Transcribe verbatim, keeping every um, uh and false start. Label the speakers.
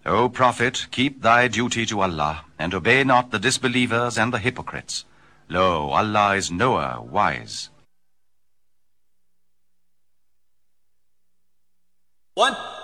Speaker 1: O prophet, keep thy duty to Allah, and obey not the disbelievers and the hypocrites. Lo, Allah is knower, wise.
Speaker 2: What?